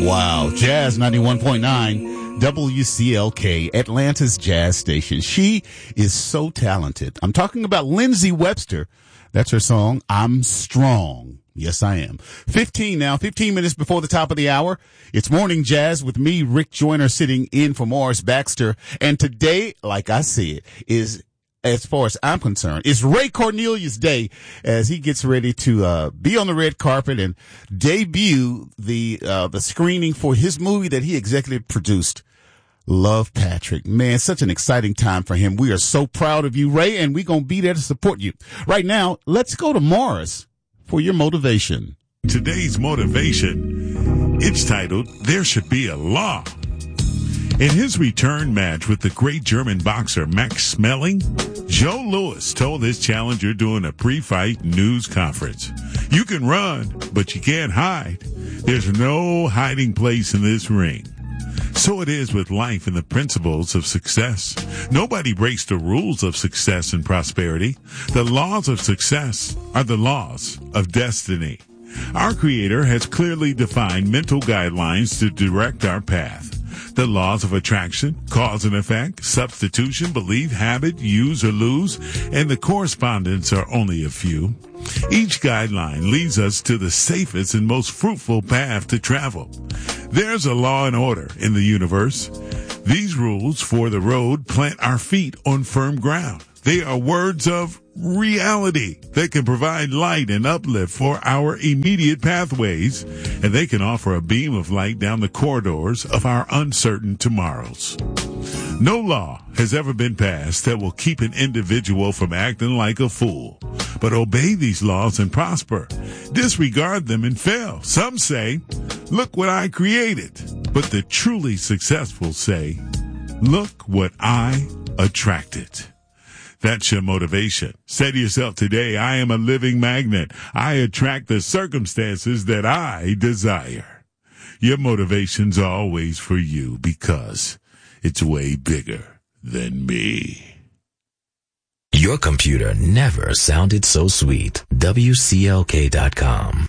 Wow. Jazz 91.9 WCLK, Atlanta's jazz station. She is so talented. I'm talking about Lindsey Webster. That's her song, I'm Strong. Yes, I am. 15 minutes before the top of the hour. It's Morning Jazz with me, Rick Joyner, sitting in for Morris Baxter. And today, like I said, is, as far as I'm concerned, it's Ray Cornelius Day as he gets ready to be on the red carpet and debut the screening for his movie that he executive produced, Love, Patrick. Man, such an exciting time for him. We are so proud of you, Ray, and we're going to be there to support you. Right now, let's go to Morris for your motivation. Today's motivation, it's titled, There Should Be a Law. In his return match with the great German boxer Max Schmeling, Joe Louis told his challenger during a pre-fight news conference, "You can run, but you can't hide. There's no hiding place in this ring." So it is with life and the principles of success. Nobody breaks the rules of success and prosperity. The laws of success are the laws of destiny. Our Creator has clearly defined mental guidelines to direct our path. The laws of attraction, cause and effect, substitution, belief, habit, use or lose, and the correspondence are only a few. Each guideline leads us to the safest and most fruitful path to travel. There's a law and order in the universe. These rules for the road plant our feet on firm ground. They are words of reality that can provide light and uplift for our immediate pathways, and they can offer a beam of light down the corridors of our uncertain tomorrows. No law has ever been passed that will keep an individual from acting like a fool. But obey these laws and prosper. Disregard them and fail. Some say, "Look what I created." But the truly successful say, "Look what I attracted." That's your motivation. Say to yourself today, I am a living magnet. I attract the circumstances that I desire. Your motivation's always for you because it's way bigger than me. Your computer never sounded so sweet. WCLK.com.